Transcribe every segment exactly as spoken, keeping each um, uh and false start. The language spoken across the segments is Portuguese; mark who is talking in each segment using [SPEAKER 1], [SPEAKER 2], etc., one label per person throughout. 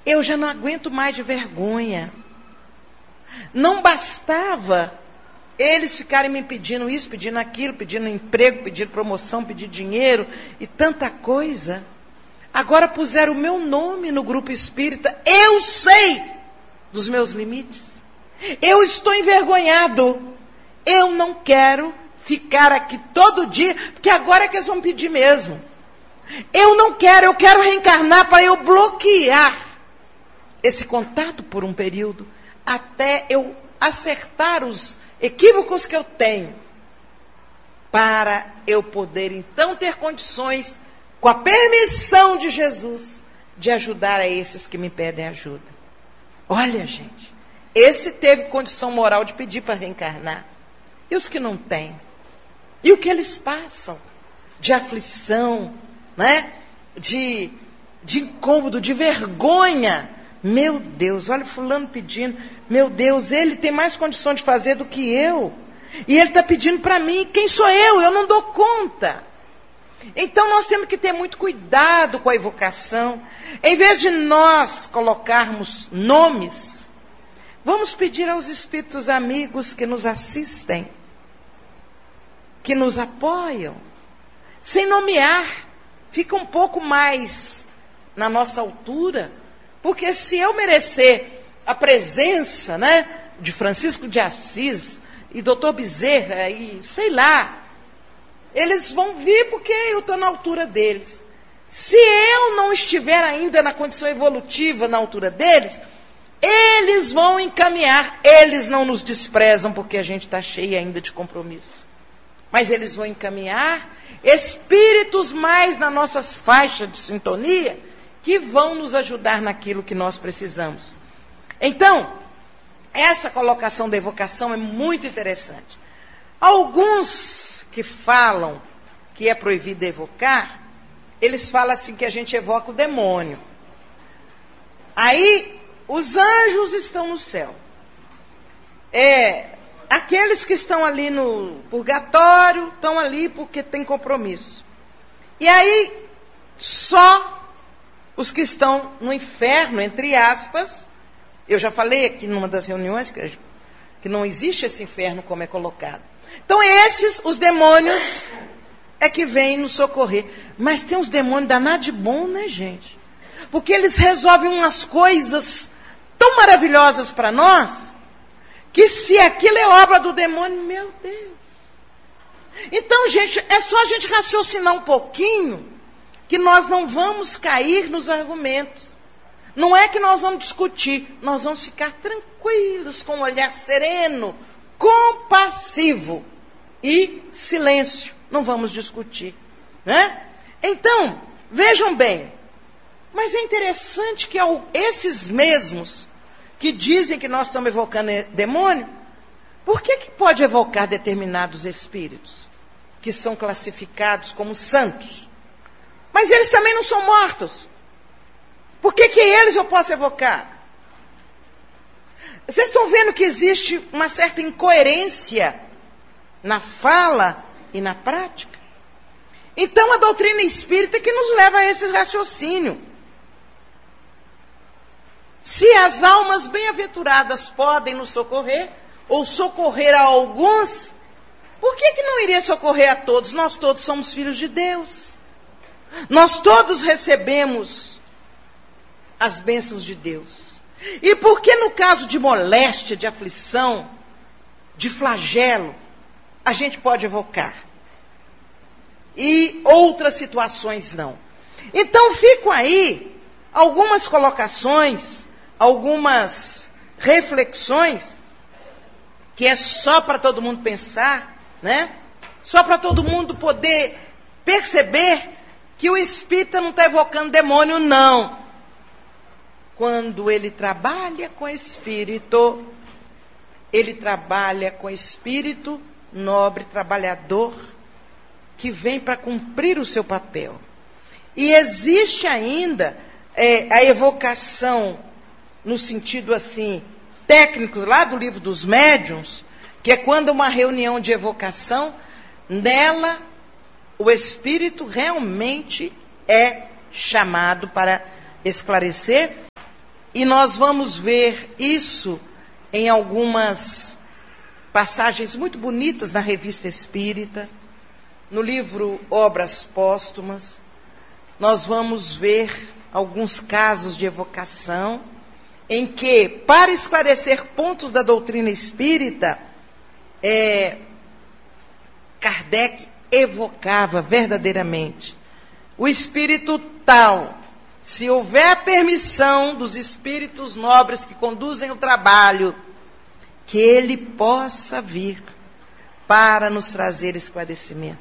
[SPEAKER 1] eu já não aguento mais de vergonha. Não bastava eles ficarem me pedindo isso, pedindo aquilo, pedindo emprego, pedindo promoção, pedindo dinheiro e tanta coisa. Agora puseram o meu nome no grupo espírita. Eu sei dos meus limites. Eu estou envergonhado. Eu não quero ficar aqui todo dia, porque agora é que eles vão pedir mesmo. Eu não quero, eu quero reencarnar para eu bloquear esse contato por um período, até eu acertar os equívocos que eu tenho, para eu poder então ter condições, com a permissão de Jesus, de ajudar a esses que me pedem ajuda. Olha, gente, esse teve condição moral de pedir para reencarnar. E os que não têm? E o que eles passam? De aflição, né? de, de incômodo, de vergonha. Meu Deus, olha fulano pedindo. Meu Deus, ele tem mais condição de fazer do que eu. E ele está pedindo para mim. Quem sou eu? Eu não dou conta. Então nós temos que ter muito cuidado com a evocação. Em vez de nós colocarmos nomes, vamos pedir aos espíritos amigos que nos assistem, que nos apoiam, sem nomear. Fica um pouco mais na nossa altura. Porque se eu merecer a presença, né, de Francisco de Assis e doutor Bezerra e sei lá, eles vão vir porque eu estou na altura deles. Se eu não estiver ainda na condição evolutiva, na altura deles, eles vão encaminhar. Eles não nos desprezam porque a gente está cheio ainda de compromisso. Mas eles vão encaminhar espíritos mais na nossas faixas de sintonia, que vão nos ajudar naquilo que nós precisamos. Então, essa colocação da evocação é muito interessante. Alguns que falam que é proibido evocar, eles falam assim que a gente evoca o demônio. Aí, os anjos estão no céu. É, aqueles que estão ali no purgatório, estão ali porque tem compromisso. E aí, só os que estão no inferno, entre aspas, eu já falei aqui numa das reuniões que, que não existe esse inferno como é colocado. Então esses, os demônios, é que vêm nos socorrer. Mas tem uns demônios danados de bom, né, gente? Porque eles resolvem umas coisas tão maravilhosas para nós, que se aquilo é obra do demônio, meu Deus. Então, gente, é só a gente raciocinar um pouquinho, que nós não vamos cair nos argumentos. Não é que nós vamos discutir, nós vamos ficar tranquilos, com um olhar sereno, compassivo e silêncio. Não vamos discutir, né? Então, vejam bem, mas é interessante que esses mesmos que dizem que nós estamos evocando demônio, por que que pode evocar determinados espíritos que são classificados como santos? Mas eles também não são mortos. Por que que eles eu posso evocar? Vocês estão vendo que existe uma certa incoerência na fala e na prática? Então a doutrina espírita é que nos leva a esse raciocínio. Se as almas bem-aventuradas podem nos socorrer, ou socorrer a alguns, por que que não iria socorrer a todos? Nós todos somos filhos de Deus. Nós todos recebemos as bênçãos de Deus. E por que no caso de moléstia, de aflição, de flagelo, a gente pode evocar? E outras situações não. Então ficam aí algumas colocações, algumas reflexões, que é só para todo mundo pensar, né? Só para todo mundo poder perceber que o espírita não está evocando demônio, não. Quando ele trabalha com espírito, ele trabalha com espírito nobre, trabalhador, que vem para cumprir o seu papel. E existe ainda é, a evocação, no sentido assim, técnico, lá do livro dos médiuns, que é quando uma reunião de evocação, nela o espírito realmente é chamado para esclarecer E nós vamos ver isso em algumas passagens muito bonitas na Revista Espírita, no livro Obras Póstumas. Nós vamos ver alguns casos de evocação em que, para esclarecer pontos da doutrina espírita, é, Kardec evocava verdadeiramente o espírito tal, se houver permissão dos espíritos nobres que conduzem o trabalho, que ele possa vir para nos trazer esclarecimento.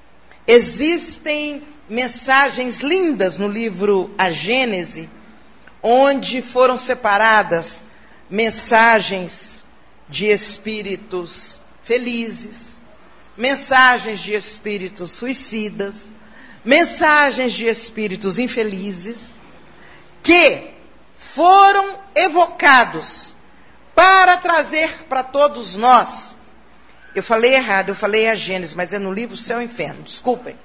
[SPEAKER 1] Existem mensagens lindas no livro A Gênese, onde foram separadas mensagens de espíritos felizes, mensagens de espíritos suicidas, mensagens de espíritos infelizes, que foram evocados para trazer para todos nós. Eu falei errado, eu falei a Gênesis, mas é no livro Céu e Inferno, desculpem.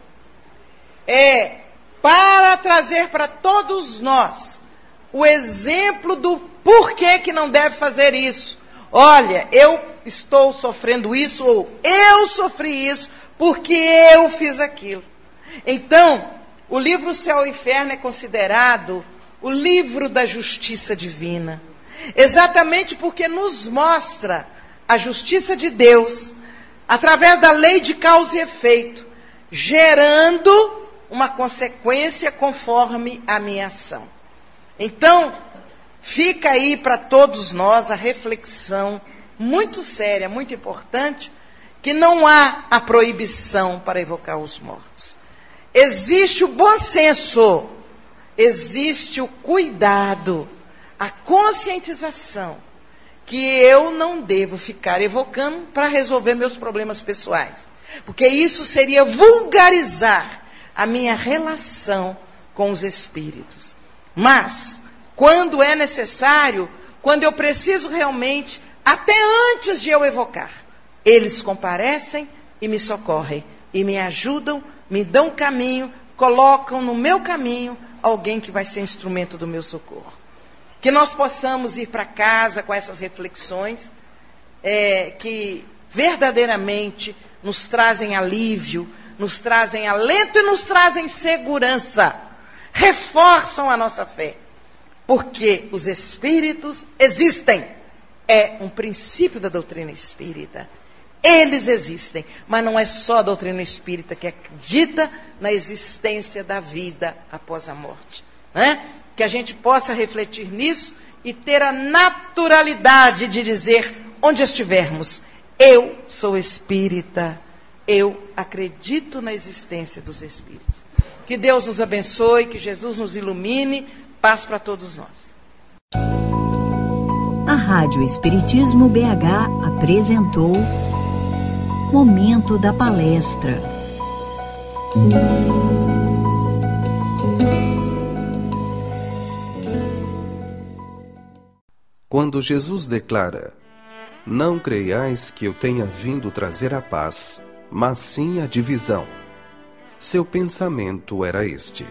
[SPEAKER 1] É para trazer para todos nós o exemplo do porquê que não deve fazer isso. Olha, eu estou sofrendo isso, ou eu sofri isso, porque eu fiz aquilo. Então, o livro Céu e Inferno é considerado o livro da justiça divina. Exatamente porque nos mostra a justiça de Deus, através da lei de causa e efeito, gerando uma consequência conforme a minha ação. Então, fica aí para todos nós a reflexão muito séria, muito importante, que não há a proibição para evocar os mortos. Existe o bom senso, existe o cuidado, a conscientização, que eu não devo ficar evocando para resolver meus problemas pessoais. Porque isso seria vulgarizar a minha relação com os espíritos. Mas, quando é necessário, quando eu preciso realmente, até antes de eu evocar, eles comparecem e me socorrem, e me ajudam, me dão caminho, colocam no meu caminho alguém que vai ser instrumento do meu socorro. Que nós possamos ir para casa com essas reflexões, é, que verdadeiramente nos trazem alívio, nos trazem alento e nos trazem segurança, reforçam a nossa fé, porque os espíritos existem, é um princípio da doutrina espírita. Eles existem, mas não é só a doutrina espírita que acredita na existência da vida após a morte, né? Que a gente possa refletir nisso e ter a naturalidade de dizer, onde estivermos, eu sou espírita, eu acredito na existência dos espíritos. Que Deus nos abençoe, que Jesus nos ilumine, paz para todos nós.
[SPEAKER 2] A Rádio Espiritismo B H apresentou Momento da Palestra.
[SPEAKER 3] Quando Jesus declara: "Não creiais que eu tenha vindo trazer a paz, mas sim a divisão", seu pensamento era este: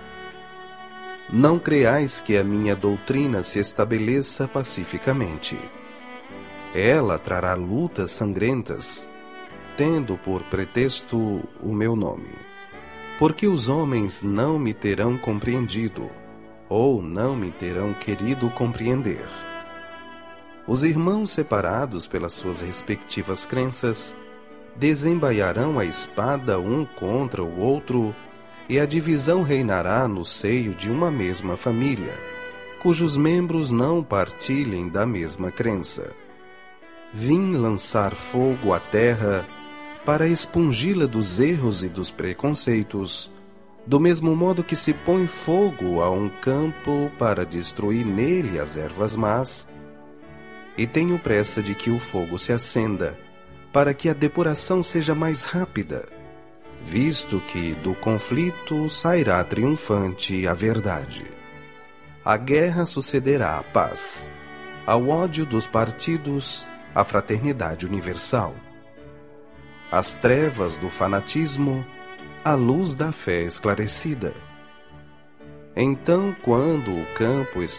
[SPEAKER 3] não creiais que a minha doutrina se estabeleça pacificamente. Ela trará lutas sangrentas, tendo por pretexto o meu nome. Porque os homens não me terão compreendido, ou não me terão querido compreender. Os irmãos separados pelas suas respectivas crenças desembaiarão a espada um contra o outro, e a divisão reinará no seio de uma mesma família, cujos membros não partilhem da mesma crença. Vim lançar fogo à terra para expungi-la dos erros e dos preconceitos, do mesmo modo que se põe fogo a um campo para destruir nele as ervas más, e tenho pressa de que o fogo se acenda, para que a depuração seja mais rápida, visto que do conflito sairá triunfante a verdade. A guerra sucederá à paz, ao ódio dos partidos, à fraternidade universal. As trevas do fanatismo, à luz da fé esclarecida. Então, quando o campo estiver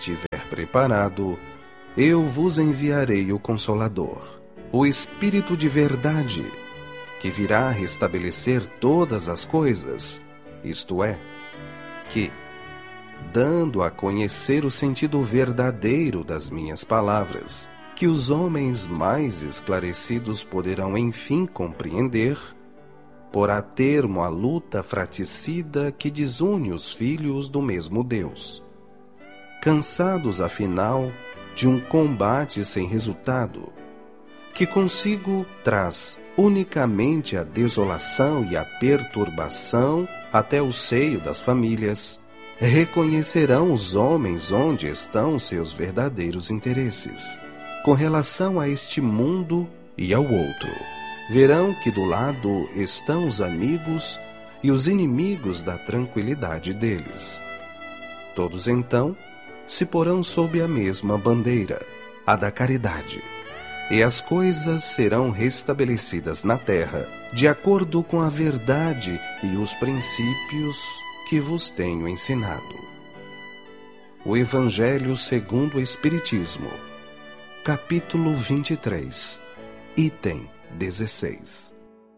[SPEAKER 3] preparado, eu vos enviarei o Consolador, o Espírito de verdade, que virá restabelecer todas as coisas, isto é, que, dando a conhecer o sentido verdadeiro das minhas palavras, que os homens mais esclarecidos poderão enfim compreender, porá termo à luta fraticida que desune os filhos do mesmo Deus. Cansados, afinal, de um combate sem resultado, que consigo traz unicamente a desolação e a perturbação até o seio das famílias, reconhecerão os homens onde estão seus verdadeiros interesses, com relação a este mundo e ao outro. Verão que do lado estão os amigos e os inimigos da tranquilidade deles. Todos então se porão sob a mesma bandeira, a da caridade, e as coisas serão restabelecidas na terra, de acordo com a verdade e os princípios que vos tenho ensinado. O Evangelho segundo o Espiritismo, capítulo vinte e três, item dezesseis.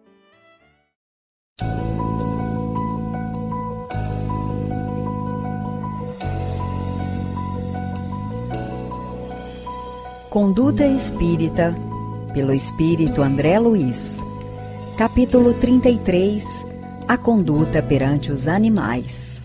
[SPEAKER 2] Conduta Espírita, pelo Espírito André Luiz. Capítulo trinta e três. A conduta perante os animais.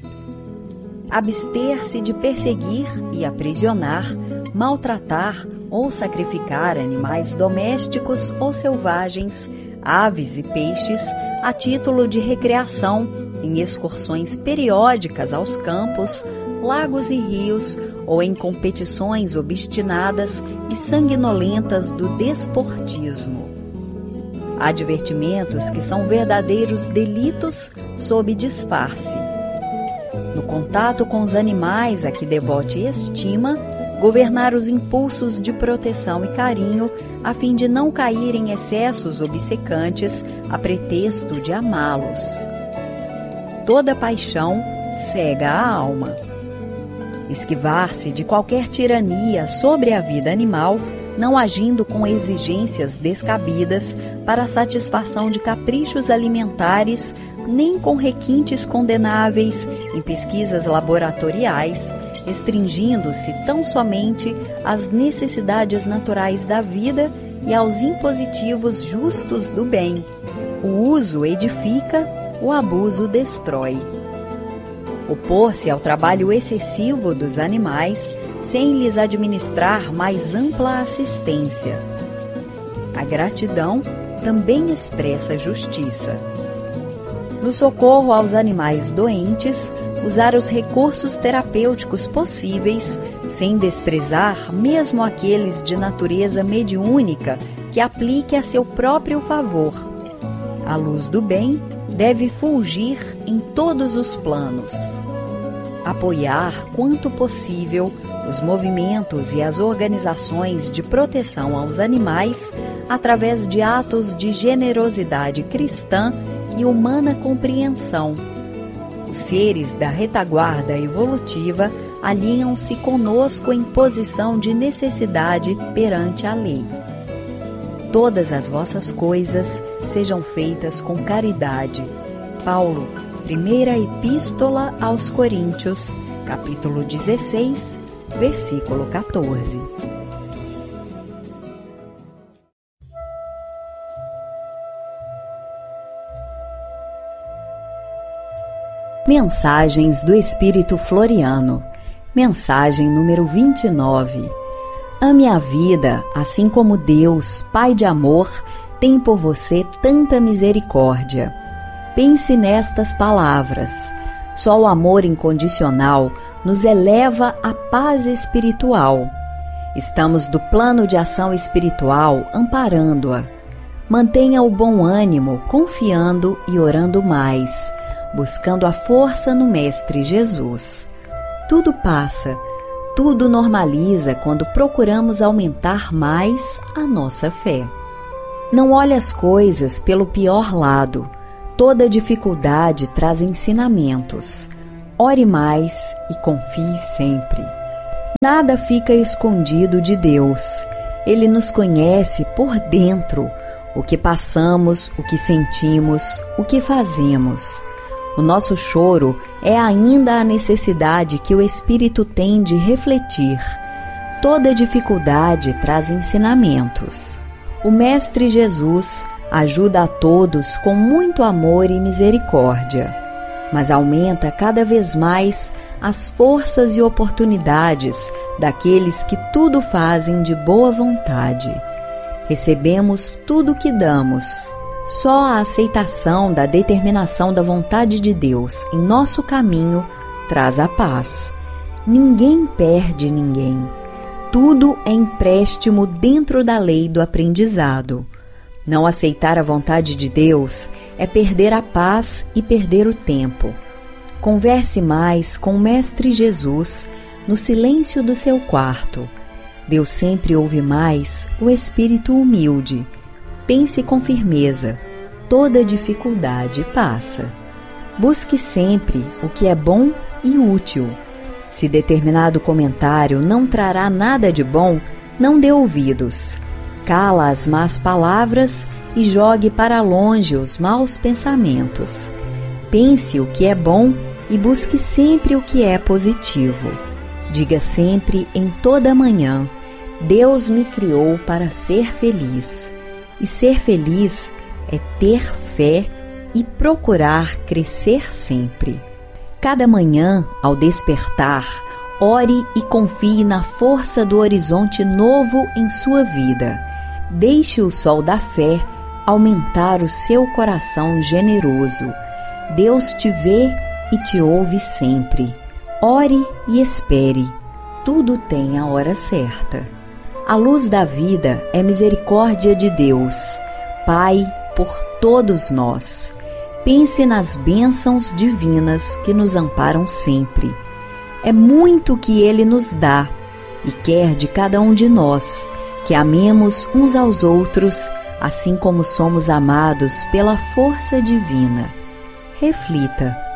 [SPEAKER 2] Abster-se de perseguir e aprisionar, maltratar ou sacrificar animais domésticos ou selvagens, aves e peixes, a título de recreação, em excursões periódicas aos campos, lagos e rios, ou em competições obstinadas e sanguinolentas do desportismo. Há advertimentos que são verdadeiros delitos sob disfarce. No contato com os animais a que devote estima, governar os impulsos de proteção e carinho, a fim de não cair em excessos obcecantes a pretexto de amá-los. Toda paixão cega a alma. Esquivar-se de qualquer tirania sobre a vida animal, não agindo com exigências descabidas para a satisfação de caprichos alimentares, nem com requintes condenáveis em pesquisas laboratoriais, restringindo-se tão somente às necessidades naturais da vida e aos impositivos justos do bem. O uso edifica, o abuso destrói. Opor-se ao trabalho excessivo dos animais, sem lhes administrar mais ampla assistência. A gratidão também expressa justiça. No socorro aos animais doentes, usar os recursos terapêuticos possíveis, sem desprezar mesmo aqueles de natureza mediúnica que aplique a seu próprio favor. A luz do bem deve fulgir em todos os planos. Apoiar, quanto possível, os movimentos e as organizações de proteção aos animais através de atos de generosidade cristã e humana compreensão. Os seres da retaguarda evolutiva alinham-se conosco em posição de necessidade perante a lei. Todas as vossas coisas sejam feitas com caridade. Paulo, Primeira Epístola aos Coríntios, capítulo dezesseis, versículo quatorze. Mensagens do Espírito Floriano. Mensagem número vinte e nove. Ame a vida, assim como Deus, Pai de amor, tem por você tanta misericórdia. Pense nestas palavras. Só o amor incondicional nos eleva à paz espiritual. Estamos do plano de ação espiritual amparando-a. Mantenha o bom ânimo, confiando e orando mais, buscando a força no Mestre Jesus. Tudo passa, tudo normaliza quando procuramos aumentar mais a nossa fé. Não olhe as coisas pelo pior lado. Toda dificuldade traz ensinamentos. Ore mais e confie sempre. Nada fica escondido de Deus. Ele nos conhece por dentro, o que passamos, o que sentimos, o que fazemos. O nosso choro é ainda a necessidade que o Espírito tem de refletir. Toda dificuldade traz ensinamentos. O Mestre Jesus ajuda a todos com muito amor e misericórdia, mas aumenta cada vez mais as forças e oportunidades daqueles que tudo fazem de boa vontade. Recebemos tudo o que damos. Só a aceitação da determinação da vontade de Deus em nosso caminho traz a paz. Ninguém perde ninguém. Tudo é empréstimo dentro da lei do aprendizado. Não aceitar a vontade de Deus é perder a paz e perder o tempo. Converse mais com o Mestre Jesus no silêncio do seu quarto. Deus sempre ouve mais o espírito humilde. Pense com firmeza. Toda dificuldade passa. Busque sempre o que é bom e útil. Se determinado comentário não trará nada de bom, não dê ouvidos. Cala as más palavras e jogue para longe os maus pensamentos. Pense o que é bom e busque sempre o que é positivo. Diga sempre em toda manhã: Deus me criou para ser feliz. E ser feliz é ter fé e procurar crescer sempre. Cada manhã, ao despertar, ore e confie na força do horizonte novo em sua vida. Deixe o sol da fé aumentar o seu coração generoso. Deus te vê e te ouve sempre. Ore e espere. Tudo tem a hora certa. A luz da vida é misericórdia de Deus, Pai por todos nós. Pense nas bênçãos divinas que nos amparam sempre. É muito que Ele nos dá e quer de cada um de nós que amemos uns aos outros, assim como somos amados pela força divina. Reflita.